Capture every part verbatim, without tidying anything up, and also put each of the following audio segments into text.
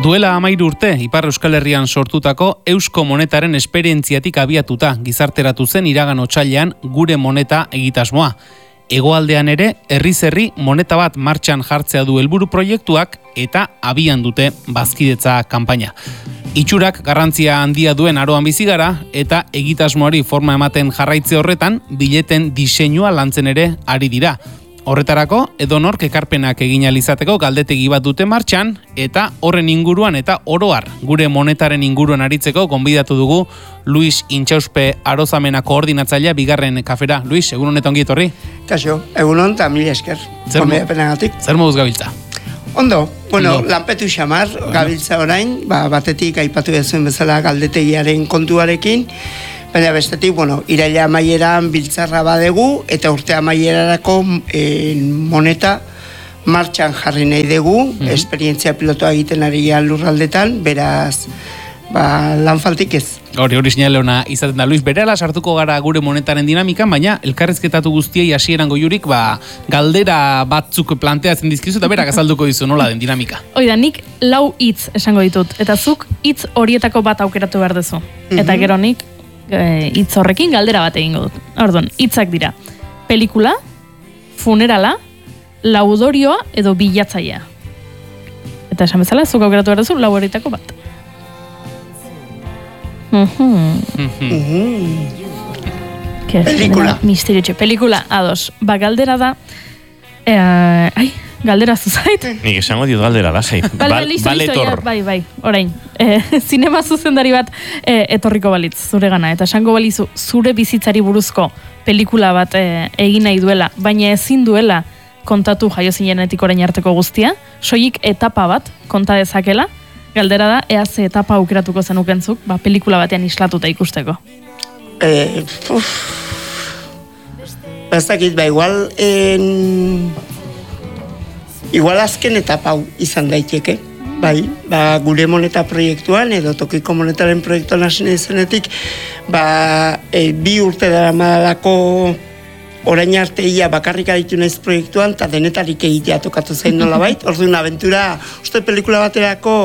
Duela hamairu urte, Ipar Euskal Herrian sortutako Eusko Monetaren esperientziatik abiatuta gizarteratu zen iragan otsailean gure moneta egitasmoa. Hegoaldean ere, herriz herri moneta bat martxan jartzea du helburu proiektuak eta abian dute bazkidetza kanpaina. Itxurak garrantzia handia duen aroan bizi gara eta egitasmoari forma ematen jarraitze horretan bileten diseinua lantzen ere ari dira. Horretarako, edonork ekarpenak egin ahal izateko galdetegi bat dute martxan eta horren inguruan eta oro har gure monetaren inguruan aritzeko gonbidatu dugu Luis Intxauspe Arozamena koordinatzailea bigarren kafera. Luis, egun honetan ongi etorri? Kaixo, egunon eta mila esker. Zer, zer moduz gabiltza? Ondo, bueno, Ondo. Lanpetu xamar, gabiltza orain, ba, batetik aipatu bezuen bezala galdetegiaren kontuarekin, baina bestetik, bueno, iraila amaieran biltzarra badegu, eta urte amaierarako e, moneta martxan jarri nahi dugu, mm-hmm. esperientzia pilotoa egiten ari lurraldetan, beraz, ba, lan faltik ez. Hori, hori sinale hona izaten da, Luis, berehala sartuko gara gure monetaren dinamikan, baina elkarrizketatu guztiei hasieran goiurik, ba, galdera batzuk planteatzen dizkizu, eta berak azalduko dizu nola den dinamika. Oida, nik lau hitz esango ditut, eta zuk hitz horietako bat aukeratu behar duzu. Mm-hmm. Eta gero nik hitz horrekin galdera bat egingo dut. Orduan, hitzak dira. Pelikula, funerala, laudorioa edo bilatzailea. Eta esan bezala, zuk aukeratu behar duzu, lau horietako bat. Pelikula. Misterio txe. Pelikula, ados. Ba, galdera da... Eh, ai, galdera zuzait. Nik esango diot galdera da, zei. Bale, listo, listo, ja, bai, bai, orain. Eh, zinema zuzendari bat eh, etorriko balitz, zure gana. Eta esango balizu, zure bizitzari buruzko pelikula bat eh, egin nahi duela, baina ezin duela kontatu jaio zinenetik orain arteko guztia, soilik etapa bat konta dezakela, galdera da, ea ze etapa aukeratuko zenukentzuk, ba, pelikula batean islatuta ikusteko. Eh, uf... Bastakit, ba, igual, en... igual azken etapa hau izan daiteke, bai, ba, gure moneta proiektuan, edo tokiko monetaren proiektuan hasi izenetik, ba, e, bi urte dara madalako orain arte ia bakarrik aditu naiz proiektuan, eta denetarik egitea tokatu zain nola bait, orduan aventura, uste pelikula baterako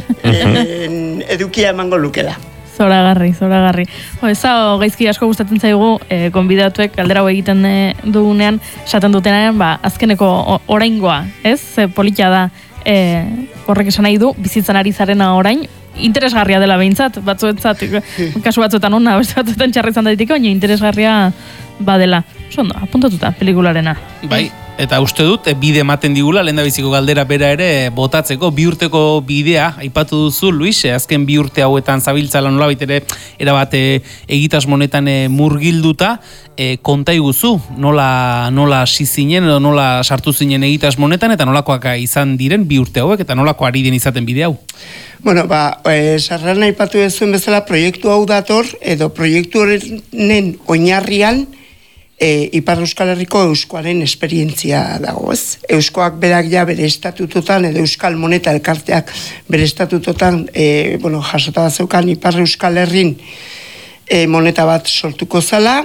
en, edukia emango lukela. Zoragarri, zoragarri. Jo, ez hau gaizki asko gustatzen zaigu, eh, konbidatuek galdera hau egiten e, dugunean, esaten dutenean, ba, azkeneko oraingoa, ez? E, polita da, e, horrek esan nahi du, bizitzan ari zarena orain, interesgarria dela behintzat, batzuetzat, kasu batzuetan ona, beste batzuetan txarra izan daiteko, baina interesgarria badela. Ondo, apuntatuta, pelikularena. Bai. Eta uste dut, bide ematen digula, lehen da biziko galdera bera ere botatzeko, bi urteko bidea, aipatu duzu, Luis, azken bi urte hauetan zabiltzala nola baitere, erabate egitas monetan murgilduta, e, konta iguzu, nola, nola sizinen, edo nola sartu zinen egitas monetan, eta nolakoak izan diren bi urte hauek, eta nolako ari den izaten bide hau? Bueno, ba, e, sarran aipatu duzuen bezala, proiektu hau dator, edo proiektu horren oinarrian, E, Ipar Euskal Herriko euskoaren esperientzia dago, ez? Euskoak berak ja bere estatutotan, edo Euskal Moneta elkarteak bere estatutotan, e, bueno, jasota zeukan Ipar Euskal Herrin e, moneta bat sortuko zala,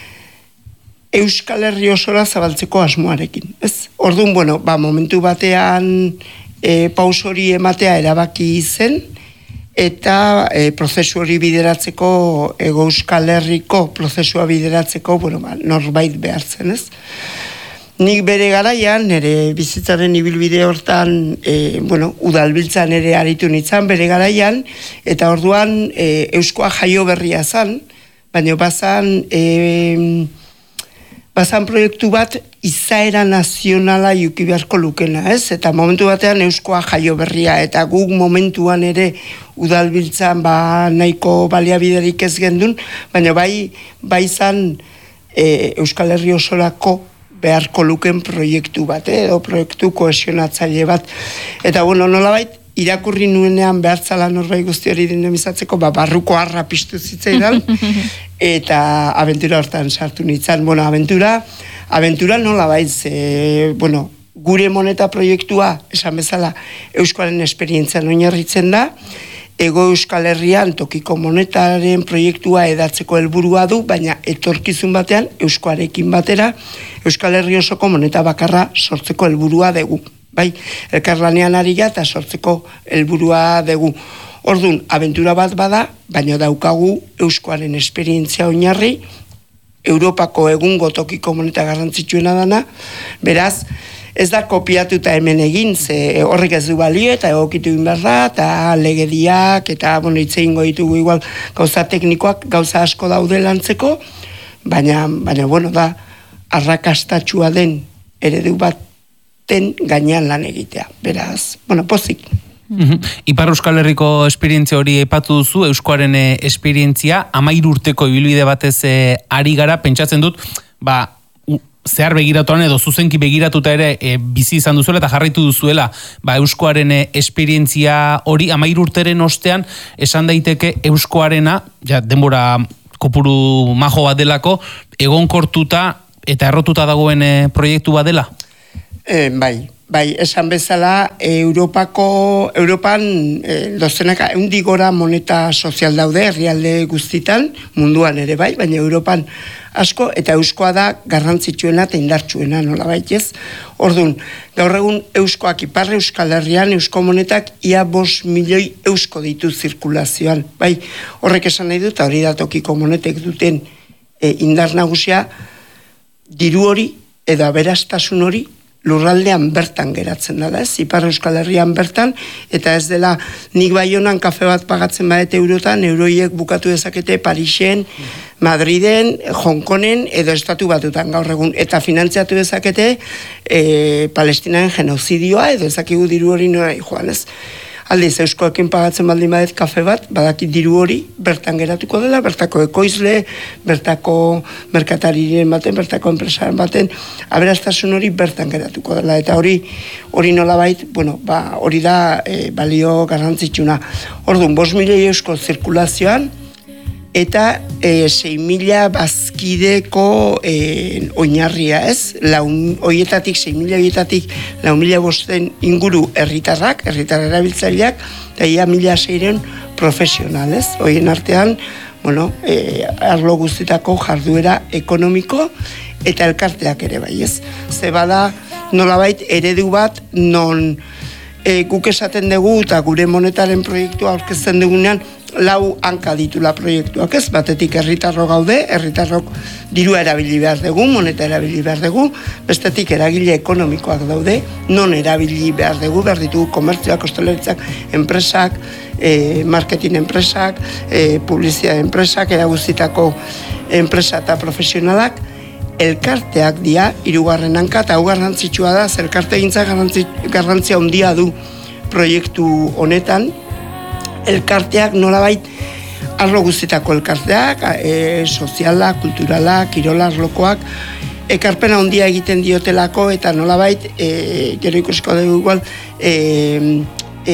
Euskal Herri osora zabaltzeko asmoarekin, ez? Orduan, bueno, ba, momentu batean e, paus hori ematea erabaki zen, eta e, prozesu hori bideratzeko, Ego Euskal Herriko prozesua bideratzeko, bueno, ba, norbait behartzen, ez? Nik bere garaian, nire bizitzaren ibilbide hortan, e, bueno, udalbiltzan ere aritu nintzen bere garaian, eta orduan e, Euskoa jaio berria zan, baina bazan, e, bazan proiektu bat izaera nazionala juki beharko lukena, ez? Eta momentu batean Euskoa jaio berria, eta guk momentuan ere udalbiltzan ba, nahiko baliabiderik ez gendun, baina bai, bai zan e, Euskal Herri osorako beharko luken proiektu bat, eh? Edo proiektu kohesionatzaile bat. Eta bueno, nolabait, irakurri nuenean behartzala norbait guzti hori dinamizatzeko, ba, barruko harra piztu zitzaidan, eta abentura hortan sartu nintzen. Bueno, abentura, abentura nolabait, e, bueno, gure moneta proiektua, esan bezala, Euskaren esperientzian oinarritzen da, Ego Euskal Herrian tokiko monetaren proiektua edatzeko helburua du, baina etorkizun batean Euskoarekin batera Euskal Herri osoko moneta bakarra sortzeko helburua dugu. bai, elkarlanean ari gara eta sortzeko helburua dugu. Orduan, abentura bat bada, baina daukagu euskoaren esperientzia oinarri, Europako egungo tokiko moneta garrantzitsuena dana, beraz, ez da kopiatuta hemen egin, ze horrek ez du balio, eta egokitu egin behar da, eta legediak, eta bueno, hitz egingo ditugu igual gauza teknikoak, gauza asko daude lantzeko, baina, baina, bueno, da, arrakastatxua den eredu baten gainean lan egitea, beraz, bueno, pozik. Uhum. Ipar Euskal Herriko esperientzia hori aipatu duzu, euskoaren esperientzia, amairu urteko ibilbide batez e, ari gara, pentsatzen dut, ba, u, zehar begiratuan edo zuzenki begiratuta ere e, bizi izan duzuela eta jarraitu duzuela, ba, euskoaren e, esperientzia hori, amairu urteren ostean, esan daiteke euskoarena, ja, denbora kopuru majo bat delako, egonkortuta eta errotuta dagoen e, proiektu bat dela? E, bai. Bai, esan bezala, Europako, Europan e, dozenaka eundigora moneta sozial daude, herrialde guztitan, munduan ere bai, baina Europan asko, eta euskoa da garrantzitsuena eta indartsuena, nola baitez. Orduan, gaur egun euskoak Ipar Euskal Herrian, eusko monetak ia bost milioi eusko ditu zirkulazioan. Bai, horrek esan nahi dut, hori da tokiko monetek duten e, indar nagusia, diru hori edo aberastasun hori, lurraldean bertan geratzen da, ez? Ipar Euskal Herrian bertan, eta ez dela nik Baionan kafe bat pagatzen badete eurotan, euroiek bukatu dezakete Parisen, Madriden, Hongkonen, edo estatu batutan gaur egun, eta finantziatu dezakete e, Palestinaren genozidioa, edo ezakigu diru hori nora joan, ez? Aldiz, euskoekin pagatzen baldin badet kafe bat, badakit diru hori bertan geratuko dela, bertako ekoizle, bertako merkatariren baten, bertako enpresaren baten, aberastasun hori bertan geratuko dela. Eta hori hori nolabait, bueno, ba, hori da e, balio garrantzitsuna. Orduan, bost milioi eusko zirkulazioan, eta e, sei mila bazkideko e, oinarria, ez? Laun, oietatik, sei mila oietatik, lau mila bosten inguru herritarrak, herritar erabiltzaileak, eta ia mila seiren profesional, ez? Hoien artean, bueno, e, arlo guztitako jarduera ekonomiko eta elkarteak ere bai, ez? Ze bada, nolabait eredu bat, non e, guk esaten dugu eta gure monetaren proiektua aurkezten dugunean, lau hanka ditula proiektuak, ez? Batetik herritarro gaude, herritarrok dirua erabili behar dugu, moneta erabili behar dugu, bestetik eragile ekonomikoak daude, non erabili behar dugu, behar ditugu komertzioak, ostalaritzak, enpresak, e, marketing enpresak, e, publizitate enpresak, eraguzitako enpresa eta profesionalak, elkarteak dira, hirugarren hanka, eta hau garrantzitsua da, elkarte gintza garrantzia handia du proiektu honetan, elkarteak nolabait arlo guztietako elkarteak, e, soziala, kulturala, kirola, arlokoak, ekarpena handia egiten diotelako eta nolabait, e, gero ikusiko dugu igual, e, e,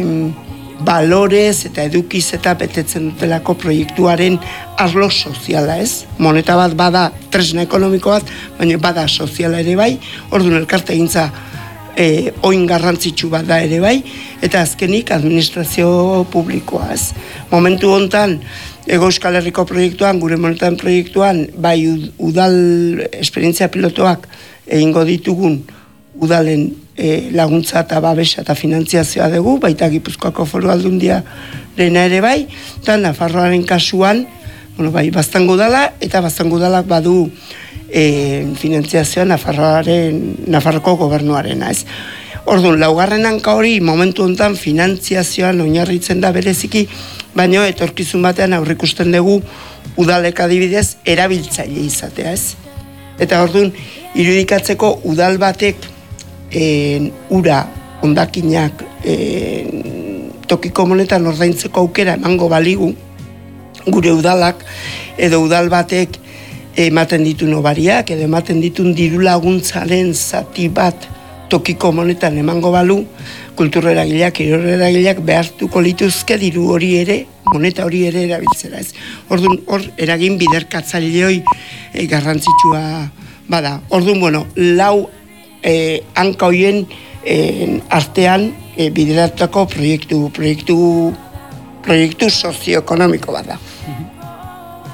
balorez eta edukiz eta betetzen dutelako proiektuaren arlo soziala, ez? Moneta bat bada tresna ekonomiko bat, baina bada soziala ere bai, orduan elkarte egintza E, oin garrantzitsu bat da ere bai, eta azkenik administrazio publikoa, ez. Momentu hontan, Ego Euskal Herriko proiektuan, gure monetan proiektuan, bai udal esperientzia pilotoak egingo ditugun udalen e, laguntza eta babesa eta finantziazioa dugu, baita Gipuzkoako Foru Aldundiarena ere bai, eta Nafarroaren kasuan, bueno, bai, Baztango udala, eta Baztango udalak badu E, finantziazioa Nafarroaren, Nafarroko gobernuarena, ez. Orduan, laugarren hanka hori momentu honetan finantziazioan oinarritzen da bereziki, baina etorkizun batean aurrikusten dugu udalek adibidez erabiltzaile izatea, ez. Eta orduan, irudikatzeko udal batek e, ura, hondakinak, e, tokiko monetan ordaintzeko aukera emango baligu, gure udalak, edo udal batek ematen ditu nobariak, edo ematen ditun diru laguntzaren zati bat tokiko monetan emango balu, kultura eragileak, kirol eragileak behartuko lituzke diru hori ere, moneta hori ere erabiltzera, ez. Orduan, hor, eragin biderkatzaileoi e, garrantzitsua bada. Orduan, bueno, lau e, hanka hoien e, artean e, bideratutako proiektu, proiektu, proiektu sozioekonomiko bada.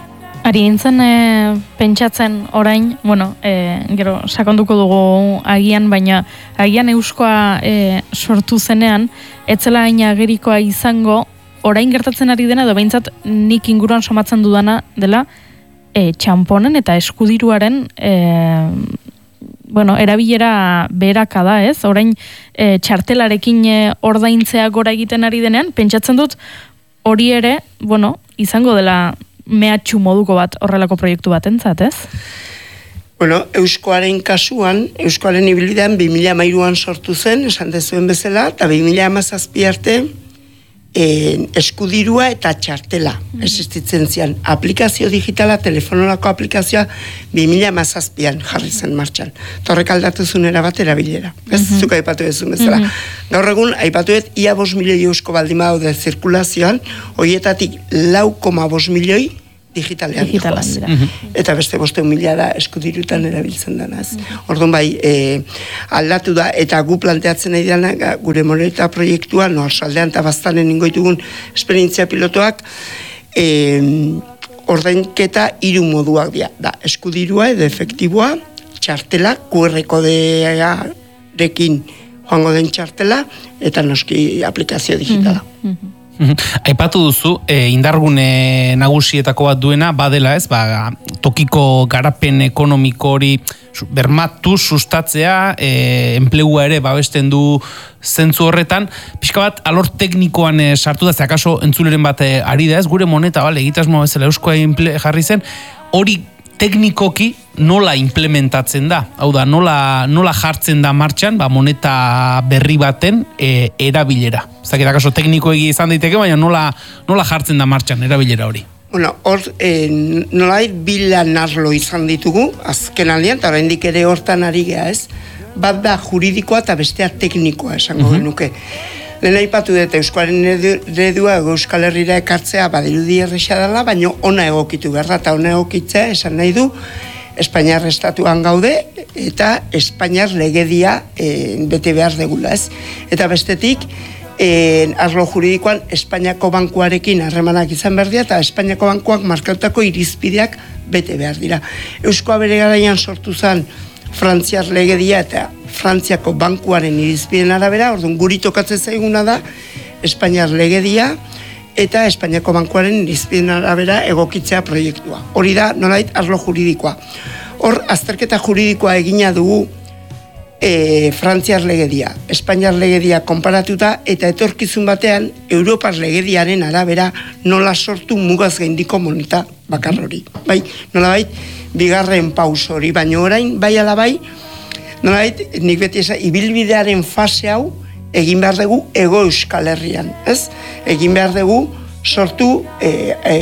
Ari nintzen e, pentsatzen orain, bueno, e, gero sakonduko dugu agian, baina agian euskoa e, sortu zenean, etzela hain agerikoa izango, orain gertatzen ari dena, edo behintzat nik inguruan somatzen dudana dela, e, txamponen eta eskudiruaren e, bueno, erabilera beheraka da, ez? Orain e, txartelarekin e, ordaintzea gora egiten ari denean, pentsatzen dut hori ere, bueno, izango dela mehatxu moduko bat horrelako proiektu bat entzat, ez? Bueno, euskoaren kasuan, euskoaren ibilbidean bi mila hamairuan sortu zen, esan dezuen bezala, eta bi mila hamazazpi arte eh, eskudirua eta txartela mm-hmm. existitzen zian. Aplikazio digitala, telefonorako aplikazioa bi mila hamazazpian jarri zen martxan. Torrek aldatu zunera bat erabilera. Ez mm-hmm. zuk aipatu ezun bezala. Mm-hmm. Gaur egun, aipatuet, ia bost milioi eusko baldin daude zirkulazioan, horietatik lau koma bost milioi digitalean joaz. Mm-hmm. Eta beste bosteun mila da eskudirutan erabiltzen denaz. Mm-hmm. Orduan bai, e, aldatu da, eta gu planteatzen nahi dena, gure moneta proiektua, no, Arsaldean eta Baztanen ingoitugun esperientzia pilotoak, e, ordainketa hiru moduak dira. Da, eskudirua edo efektiboa, txartela, Q R kodearekin joango den txartela, eta noski aplikazio digitala. Mm-hmm. Aipatu duzu, e, indargune nagusietako bat duena, badela ez, ba, tokiko garapen ekonomiko hori bermatu, sustatzea, e, enplegua ere babesten du zentzu horretan, pixka bat alor teknikoan e, sartu da, zakaso entzuleren bat e, ari da ez, gure moneta, bale, egitasmoa bezala euskoa jarri zen, hori teknikoki nola implementatzen da, hau da, nola, nola jartzen da martxan, ba, moneta berri baten e, erabilera. Zakit, akaso teknikoegi izan daiteke, baina nola, nola jartzen da martxan erabilera hori? Bueno, hor, e, nolait bilan arlo izan ditugu, azken aldean, eta oraindik ere hortan ari gea ez, bat da juridikoa eta bestea teknikoa esango mm-hmm. genuke. Lehen aipatu dut euskaren eredua Euskal Herrira ekartzea badirudi erresa dela, baina ona egokitu behar da, eta ona egokitzea esan nahi du Espainiar estatuan gaude eta Espainiar legedia e, bete behar degula ez. Eta bestetik, e, arlo juridikoan Espainiako bankuarekin harremanak izan behar dira, eta Espainiako bankuak markautako irizpideak bete behar dira. Euskoa bere garaian sortu zen Frantziar legedia eta Frantziako bankuaren irizpideen arabera, orduan guri tokatzen zaiguna da Espainiar legedia eta Espainiako bankuaren irizpideen arabera egokitzea proiektua. Hori da, nolait, arlo juridikoa. Hor, azterketa juridikoa egina dugu e, Frantziar legedia, Espainiar legedia konparatuta, eta etorkizun batean Europar legediaren arabera nola sortu mugaz gaindiko moneta bakar hori. Bai, nolabait, bigarren paus hori, baina orain, bai ala bai, nolait, nik beti esan, ibilbidearen fase hau egin behar dugu Ego Euskal Herrian, ez? Egin behar dugu sortu e, e,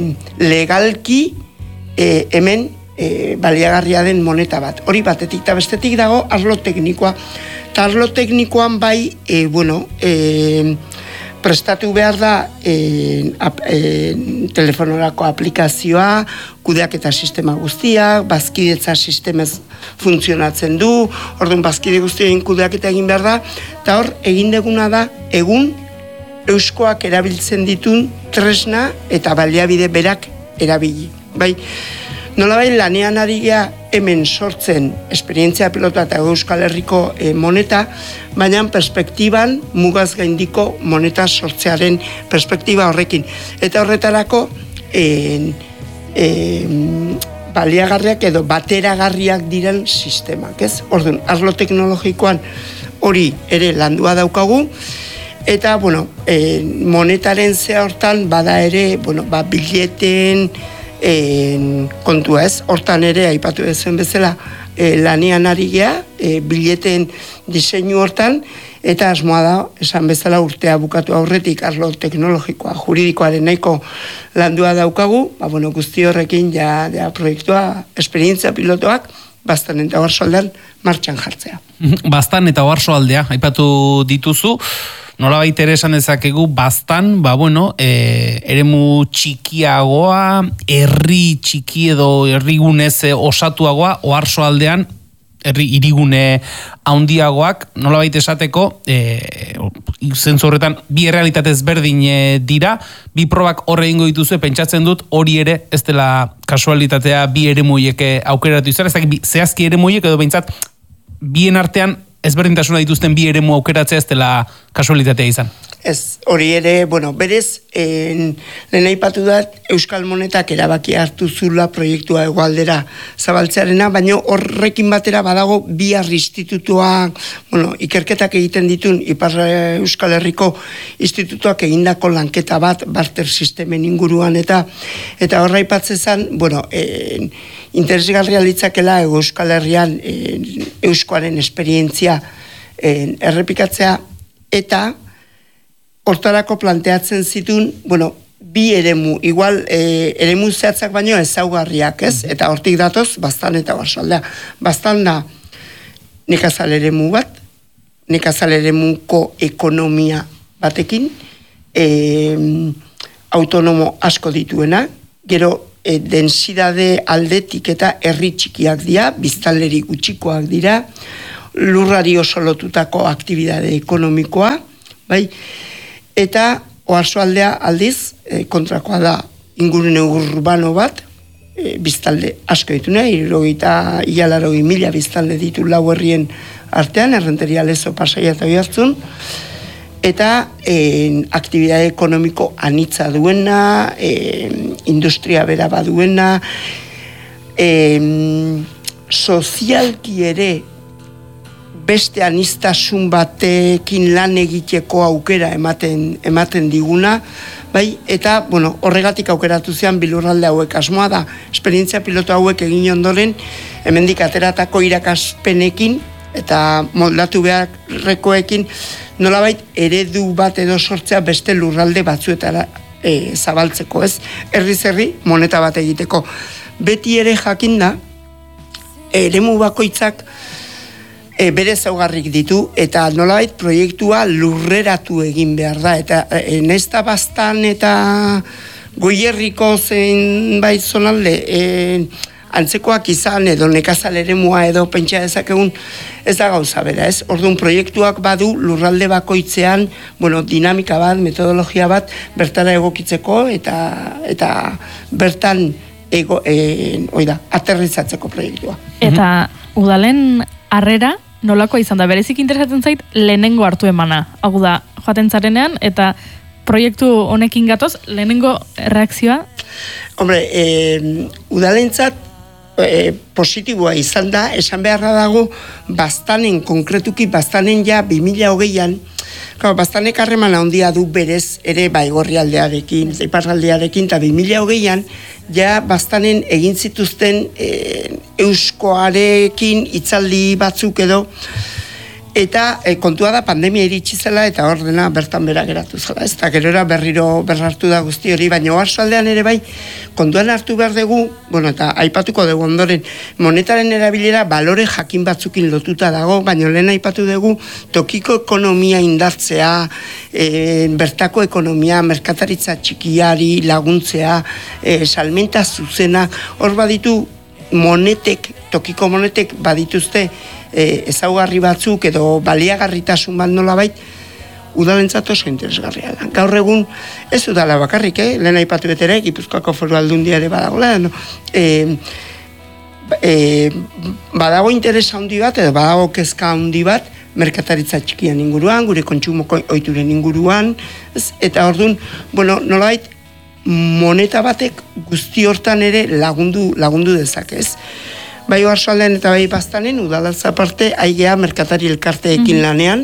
legalki e, hemen e, baliagarria den moneta bat. Hori batetik eta bestetik dago arlo teknikoa. Eta arlo teknikoan bai, e, bueno, e, prestatu behar da e, ap, e, telefonorako aplikazioa, kudeaketa sistema guztiak, bazkidetza sistemez funtzionatzen du, orduan bazkide guztien kudeaketa egin behar da, eta hor egin deguna da egun euskoak erabiltzen ditun tresna eta baliabide berak erabili. Bai, nolabait lanean ari gea hemen sortzen esperientzia pilota eta Euskal Herriko e, moneta, baina perspektiban mugaz gaindiko moneta sortzearen perspektiba horrekin. Eta horretarako e, e, baliagarriak edo bateragarriak diren sistemak, ez? Orduan, arlo teknologikoan hori ere landua daukagu, eta, bueno, e, monetaren zea hortan bada ere, bueno, ba, bileten, E, kontua ez, hortan ere aipatu ezen bezala e, lanean ari gea, e, bileten diseinu hortan, eta asmoa da, esan bezala urtea bukatu aurretik arlo teknologikoa, juridikoaren nahiko landua daukagu, ba, bueno, guzti horrekin ja, ja proiektua, esperientzia pilotoak, Baztan eta Oarsoaldean martxan jartzea. Baztan eta Oarsoaldea, aipatu dituzu, nolabait ere esan dezakegu Baztan, ba bueno, e, eremu txikiagoa, herri txiki edo herrigunez osatuagoa, Oarsoaldean herri hirigune handiagoak, nolabait esateko, e, zentzu horretan bi errealitate ezberdin dira, bi probak horre ingo dituzue, pentsatzen dut hori ere ez dela kasualitatea bi eremuiek aukeratu izan, ez dakit zehazki eremuiek edo behintzat bien artean ezberdintasuna dituzten bi eremu aukeratzea ez dela kasualitatea izan. Ez, hori ere, bueno, berez, en, lehen aipatu da Euskal Monetak erabaki hartu zula proiektua hegoaldera zabaltzearena, baina horrekin batera badago bihar institutuak, bueno, ikerketak egiten ditun Ipar Euskal Herriko institutuak egindako lanketa bat barter sistemen inguruan, eta eta horra aipatzen zen, bueno, en, interesgarria litzakela Euskal Herrian en, euskoaren esperientzia en, errepikatzea, eta hortarako planteatzen zitun, bueno, bi eremu, igual e, eremu zehatzak baino ezaugarriak, ez? Eta hortik datoz, Baztan eta Oarsoaldea. Baztan da nekazal eremu bat, nekazal eremuko ekonomia batekin, e, autonomo asko dituena, gero e, densidade aldetik eta herri txikiak dira, biztanleri gutxikoak dira, lurrari oso lotutako aktibidade ekonomikoa, bai? Eta Oarsoaldea aldiz e, kontrakoa da ingurune urbano bat, e, biztalde asko ditune, irurogeita ialarogei mila biztalde ditu lau herrien artean, Errenteria, Lezo, Pasaia eta Oiartzun, eta e, aktibidade ekonomiko anitza duena, e, industria bera baduena, e, sozialki ere beste anistasun batekin lan egiteko aukera ematen ematen diguna, bai, eta bueno, horregatik aukeratu zean bilurralde hauek asmoa da, esperientzia piloto hauek egin ondoren, hemendik ateratako irakaspenekin eta moldatu beharrekoekin nolabait eredu bat edo sortzea beste lurralde batzuetara e, zabaltzeko, ez? Herriz herri moneta bat egiteko. Beti ere jakinda, eremu bakoitzak E, bere zaugarrik ditu, eta nolabait proiektua lurreratu egin behar da, eta e, nesta Baztan eta Goierriko zenbait zonalde e, antzekoak izan edo nekazal eremua edo pentsa dezakegun ez da gauza bera, ez? Orduan proiektuak badu lurralde bakoitzean, bueno, dinamika bat, metodologia bat bertara egokitzeko eta eta bertan ego, e, oida, aterrizatzeko proiektua. Eta udalen harrera nolakoa izan da, berezik interesatzen zait lehenengo hartu emana. Hau da, joaten zarenean, eta proiektu honekin gatoz, lehenengo reakzioa? Hombre, e, udalentzat e, positiboa izan da, esan beharra dago, Baztanen, konkretuki Baztanen ja bi mila hogeian, Baztanek harreman handia du berez ere Baigorri aldearekin, Iparraldearekin, eta bi mila hogeian ja Baztanen egin zituzten e, euskoarekin hitzaldi batzuk edo, eta e, kontua da pandemia iritsi zela eta ordena bertan bera geratu zela, ez da gerora berriro berrartu da guzti hori, baina Oarsoaldean ere bai kontuan hartu behar dugu, bueno, eta aipatuko dugu ondoren, monetaren erabilera balore jakin batzukin lotuta dago, baina lehen aipatu dugu tokiko ekonomia indartzea, e, bertako ekonomia, merkataritza txikiari laguntzea, e, salmenta zuzena, hor baditu monetek, tokiko monetek badituzte e, ezaugarri batzuk edo baliagarritasun bat nolabait udalentzat oso interesgarria da. Gaur egun ez udala bakarrik, eh? Lehen aipatu betere, Gipuzkoako Foru Aldundia ere badagoela, no? e, e, badago interesa handi bat edo badago kezka handi bat merkataritza txikian inguruan, gure kontsumoko ohituren inguruan, ez? Eta orduan, bueno, nolabait moneta batek guzti hortan ere lagundu lagundu dezakez. Bai Oarsoaldean eta bai Baztanen udalatza aparte aigea merkatari elkarteekin mm-hmm. lanean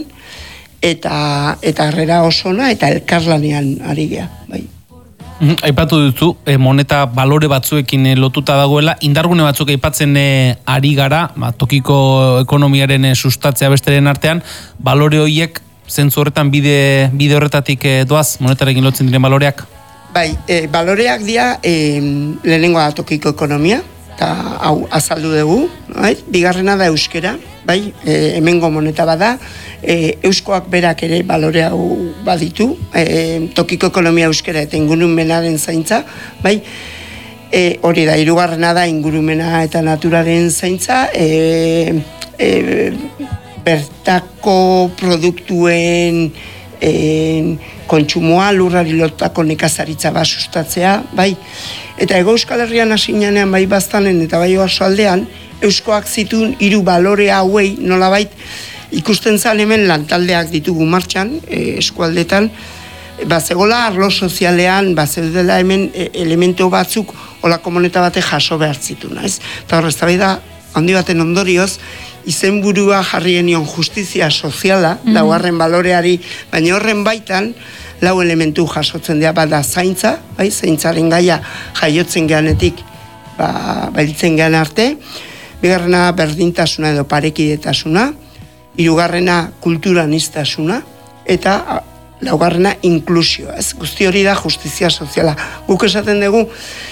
eta eta harrera osona eta elkarlanean ari gea, bai. Mm, aipatu duzu, e, moneta balore batzuekin e, lotuta dagoela, indargune batzuk aipatzen e, ari gara, ba, tokiko ekonomiaren e, sustatzea besteren artean, balore horiek zentzu horretan bide, bide horretatik e, doaz, monetarekin lotzen diren baloreak? Bai, e, baloreak dira e, lehenengoa tokiko ekonomia, eta hau azaldu dugu, bai? Bigarrena da euskera, bai, e, hemengo moneta bada, e, euskoak berak ere balore hau baditu, e, tokiko ekonomia euskera eta ingurumenaren zaintza, bai, e, hori da, hirugarrena da ingurumena eta naturaren zaintza, e, e, bertako produktuen e, kontsumoa, lurrari lotutako nekazaritza bat sustatzea, bai. Eta Hego Euskal Herrian hasi ginean bai Baztanen eta bai oarsoaldean, euskoak zituen hiru balore hauei nolabait ikusten zan hemen lantaldeak ditugu martxan, e, eskualdetan, bazegola arlo sozialean, bazeudela hemen e, elemento batzuk olako moneta bate jaso behar zituna, ez? Eta horrez, da handi baten ondorioz, izenburua jarri genion justizia soziala, mm. daugarren baloreari, baina horren baitan, lau elementu jasotzen dira, bada zaintza, bai, zaintzaren gaia jaiotzen geanetik, ba, bailitzen gean arte, bigarrena berdintasuna edo parekidetasuna, hirugarrena kulturanistasuna, eta laugarrena inklusioa, ez? Guzti hori da justizia soziala. Guk esaten dugu,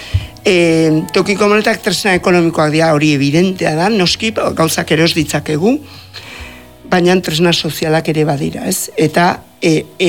e, tokiko monetak tresna ekonomikoak dira, hori evidentea da, noski gauzak eros ditzakegu, baina tresna sozialak ere badira, ez? Eta e, e,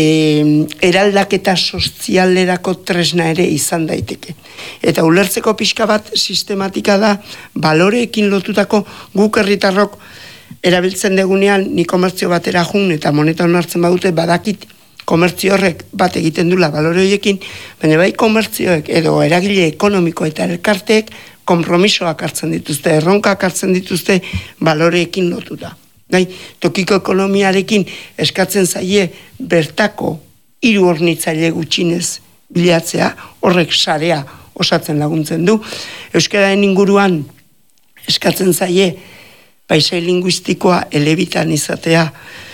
eraldaketa sozialerako tresna ere izan daiteke. Eta ulertzeko pixka bat sistematika da, baloreekin lotutako guk herritarrok erabiltzen degunean, ni komertzio batera jun eta moneta onartzen badute, badakit komertzio horrek bat egiten dula balore horiekin, baina bai komertzioek edo eragile ekonomiko eta elkarteek konpromisoak hartzen dituzte, erronkak hartzen dituzte baloreekin lotuta. Gai, tokiko ekonomiarekin eskatzen zaie bertako hiru hornitzaile gutxinez bilatzea, horrek sarea osatzen laguntzen du. Euskararen inguruan eskatzen zaie paisai linguistikoa elebitan izatea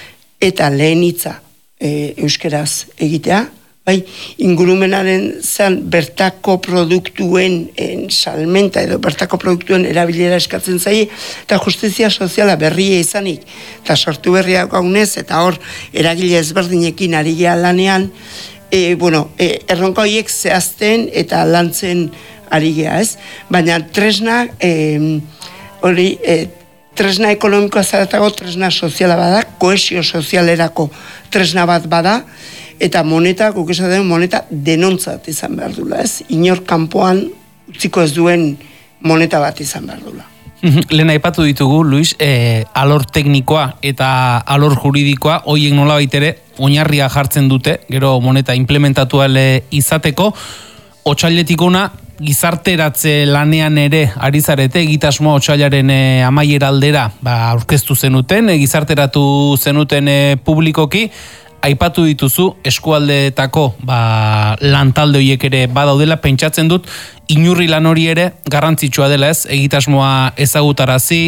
eta lehen hitza E, euskeraz egitea, bai, ingurumenaren zan bertako produktuen en, salmenta edo bertako produktuen erabilera eskatzen zaie, eta justizia soziala berria izanik, eta sortu berria gaunez, eta hor eragile ezberdinekin ari gea lanean, e, bueno, e, erronka horiek zehazten eta lantzen ari gea, ez? Baina tresna, e, hori, e, tresna ekonomikoa zaratago tresna soziala bada, kohesio sozialerako tresna bat bada, eta moneta, guk esaten moneta denontzat izan behar dula, ez? Inor kanpoan utziko ez duen moneta bat izan behar dula. Lehen aipatu ditugu, Luis, eh, alor teknikoa eta alor juridikoa, hoiek nolabait ere oinarria jartzen dute, gero moneta implementatu ale izateko, otsailetik ona, gizarteratze lanean ere ari zarete, egitasmoa otsailaren e, amaiera aldera ba, aurkeztu zenuten, e, gizarteratu zenuten e, publikoki, aipatu dituzu eskualdeetako ba, lantalde horiek ere badaudela, pentsatzen dut, inurri lan hori ere garrantzitsua dela, ez, egitasmoa ezagutarazi,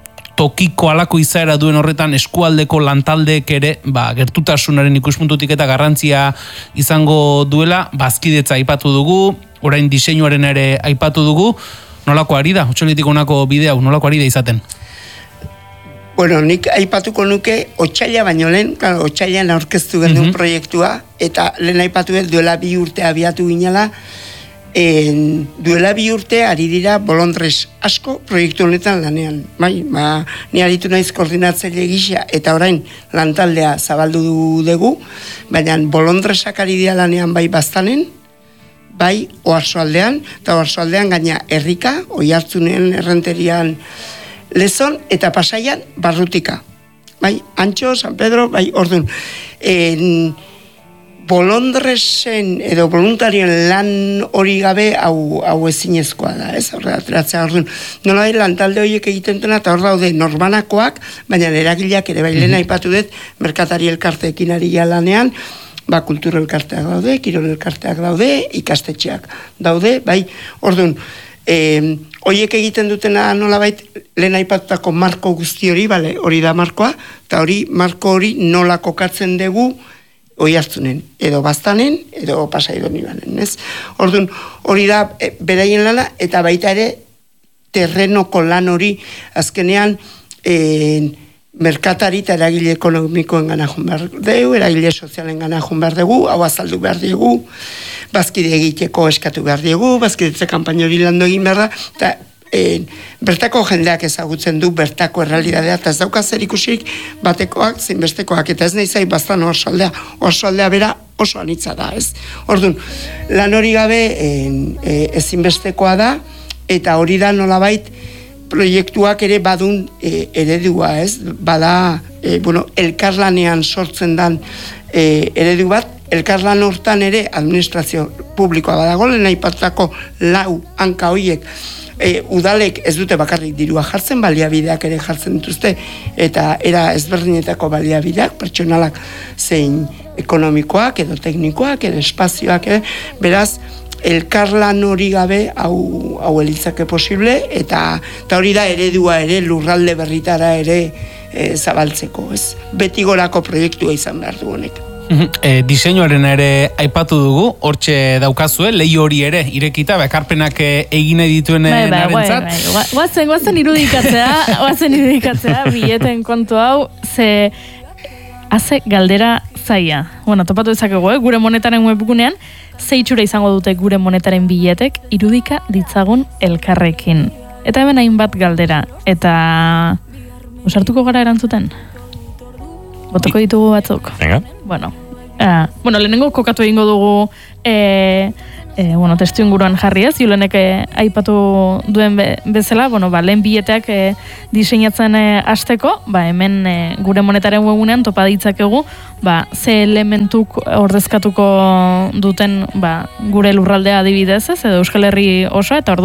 tokiko alako izaera duen horretan eskualdeko lantaldeek ere ba, gertutasunaren ikuspuntutik eta garrantzia izango duela, bazkidetza aipatu dugu, orain diseinuaren ere aipatu dugu, nolako ari da, otsailetik honako bidea, nolako ari da izaten? Bueno, nik aipatuko nuke otsaila baino lehen, claro, otsailean aurkeztu genuen mm-hmm. proiektua, eta lehen aipatu dut duela bi urte abiatu ginela, en, duela bi urte ari dira bolondres asko proiektu honetan lanean. Bai, ba, ni aritu naiz koordinatzaile gisa eta orain lantaldea zabaldu dugu, baina bolondresak ari dira lanean bai Baztanen, bai Oarsoaldean, eta Oarsoaldean gaina Herrika, Oiartzunen, Errenterian, Lezon eta Pasaian Barrutika. Bai, Antxo, San Pedro, bai, ordun. En, bolondresen edo voluntarien lan hori gabe hau, hau ezinezkoa da, ez? Horre, ateratzea, orduan, nola da lantalde horiek egiten dena, eta hor daude norbanakoak, baina eragileak ere bai lehen aipatu dut, merkatari elkarteekin ari lanean, ba, kultura elkarteak daude, kirol elkarteak daude, ikastetxeak daude, bai, orduan, e, horiek egiten dutena nolabait lehen aipatutako marko guzti hori, bale, hori da markoa, eta hori, marko hori nola kokatzen dugu, Oiartzunen, edo Baztanen, edo Pasaidonibanen, ez? Orduan, hori da e, beraien lana, eta baita ere terrenoko lan hori azkenean e, merkatari eta eragile ekonomikoen gana joan behar dugu, eragile sozialen gana joan behar dugu, hau azaldu behar dugu, bazkide egiteko eskatu behar dugu, bazkidetze kanpaina hori landu egin behar da, eta E, bertako jendeak ezagutzen du bertako errealitatea, eta ez dauka zer ikusik batekoak, zinbestekoak, eta ez nahi zai Baztan Oarsoaldea, Oarsoaldea bera oso anitza da, ez? Orduan, lan hori gabe e, e, ezinbestekoa da, eta hori da nolabait proiektuak ere badun e, eredua, ez? Bada, e, bueno, elkarlanean sortzen dan e, eredu bat, elkarlan hortan ere administrazio publikoa badago, lehen aipatutako lau hanka hoiek, e, udalek ez dute bakarrik dirua jartzen, baliabideak ere jartzen dituzte, eta era ezberdinetako baliabideak, pertsonalak zein ekonomikoak, edo teknikoak, edo espazioak, ere, beraz, elkarlan hori gabe hau, hau elitzake posible, eta, eta hori da eredua ere lurralde berritara ere e, zabaltzeko, ez? Beti gorako proiektua izan behar du honek. E, diseinuaren ere aipatu dugu, hortxe daukazue, lehi hori ere irekita, bekarpenak egin dituen narentzat. Bai, bai, bai. Guazen, guazen irudikatzea, guazen irudikatzea, bileten kontu hau, ze haze galdera zaia. Bueno, topatu dezakegu, eh? Gure monetaren webgunean, ze itxura izango dute gure monetaren biletek, irudika ditzagun elkarrekin. Eta hemen hainbat galdera, eta usartuko gara erantzuten? Botoko ditugu batzuk. Venga. Bueno, uh, bueno, lehenengo kokatu egingo dugu e, e, bueno, testu inguruan jarri ez, Julenek e, aipatu duen be, bezala, bueno, ba, lehen bileteak e, diseinatzen e, hasteko, ba, hemen e, gure monetaren webunean topa ditzakegu, ba, ze elementuk ordezkatuko duten ba, gure lurraldea adibidez ez, edo Euskal Herri osoa, eta ordu